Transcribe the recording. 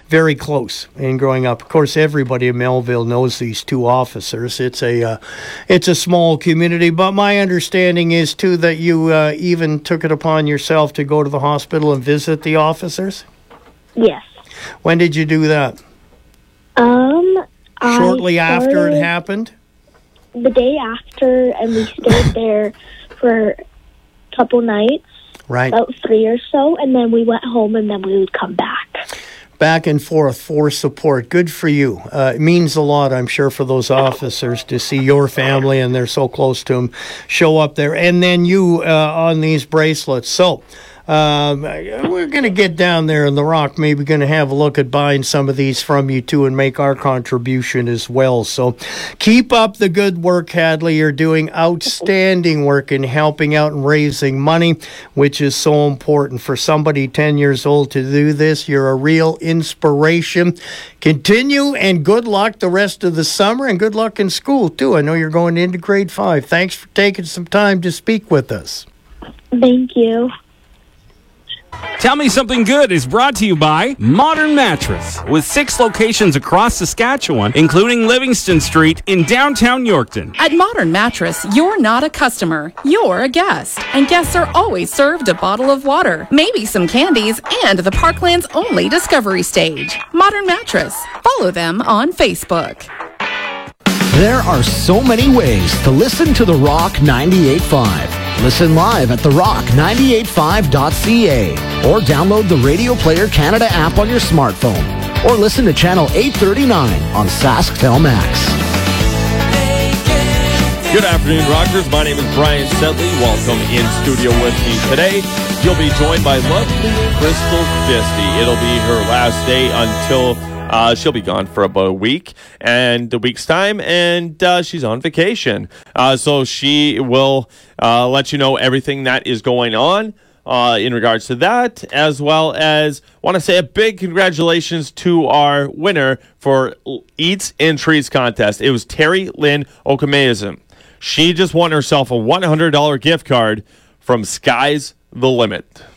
very close in growing up. Of course, everybody in Melville knows these two officers. It's a small community, but my understanding is too that you even took it upon yourself to go to the hospital and visit the officers. Yes. When did you do that? Shortly after it happened? The day after, and we stayed there for a couple nights. Right. About 3 or so, and then we went home, and then we would come back. Back and forth for support. Good for you. It means a lot, I'm sure, for those officers to see your family, and they're so close to them, show up there. And then you on these bracelets. So we're going to get down there in the Rock, maybe going to have a look at buying some of these from you too and make our contribution as well. So keep up the good work, Hadley. You're doing outstanding work in helping out and raising money, which is so important for somebody 10 years old to do this. You're a real inspiration. Continue, and good luck the rest of the summer, and good luck in school too. I know you're going into grade 5. Thanks for taking some time to speak with us. Thank you. Tell Me Something Good is brought to you by Modern Mattress, with 6 locations across Saskatchewan, including Livingston Street in downtown Yorkton. At Modern Mattress, you're not a customer, you're a guest. And guests are always served a bottle of water, maybe some candies, and the Parkland's only discovery stage. Modern Mattress. Follow them on Facebook. There are so many ways to listen to The Rock 98.5. Listen live at therock985.ca or download the Radio Player Canada app on your smartphone or listen to channel 839 on SaskTel Max. Good afternoon, Rockers. My name is Brian Sedley. Welcome in studio with me today. You'll be joined by lovely Crystal Fisty. It'll be her last day until she'll be gone for about a week and a week's time, and she's on vacation. So she will let you know everything that is going on in regards to that, as well as want to say a big congratulations to our winner for Eats and Treats contest. It was Terry Lynn Okameism. She just won herself a $100 gift card from Sky's the Limit.